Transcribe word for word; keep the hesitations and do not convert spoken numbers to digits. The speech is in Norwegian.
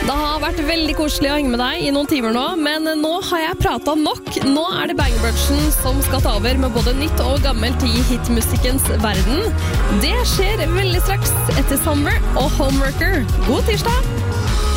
Det har vært veldig koselig å henge med deg i noen timer nå, men nå har jeg pratet nok. Nå er det Bang Olufsen som skal ta over med både nytt og gammelt i hitmusikkens verden. Det skjer veldig straks etter Summer og Homeworker. God tirsdag!